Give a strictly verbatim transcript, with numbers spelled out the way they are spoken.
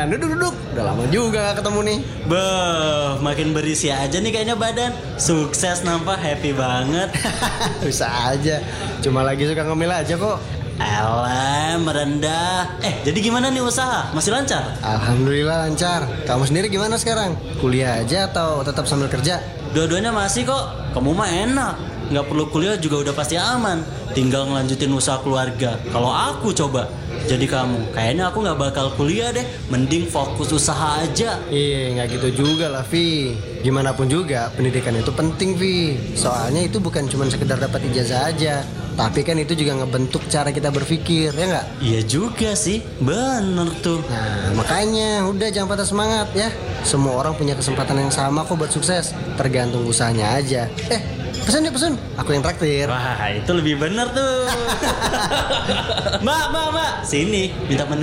Sian, duduk-duduk. Udah lama juga gak ketemu nih. Beuh, makin berisi aja nih kayaknya badan. Sukses nampak, happy banget. Bisa aja. Cuma lagi suka ngemil aja kok. Alah, merendah. Eh, jadi gimana nih usaha? Masih lancar? Alhamdulillah lancar. Kamu sendiri gimana sekarang? Kuliah aja atau tetap sambil kerja? Dua-duanya masih kok. Kamu mah enak. Nggak perlu kuliah juga udah pasti aman. Tinggal ngelanjutin usaha keluarga. Kalau aku coba jadi kamu, kayaknya aku nggak bakal kuliah deh. Mending fokus usaha aja. Iya, nggak gitu juga lah, Vi. Gimana pun juga, pendidikan itu penting, Vi. Soalnya itu bukan cuma sekedar dapat ijazah aja, tapi kan itu juga ngebentuk cara kita berpikir, ya nggak? Iya juga sih, bener tuh. Nah, makanya udah jangan patah semangat ya. Semua orang punya kesempatan yang sama kok buat sukses. Tergantung usahanya aja. Eh, pesan ya pesan. Aku yang traktir. Wah, itu lebih bener tuh. Mbak, mbak, mbak, sini minta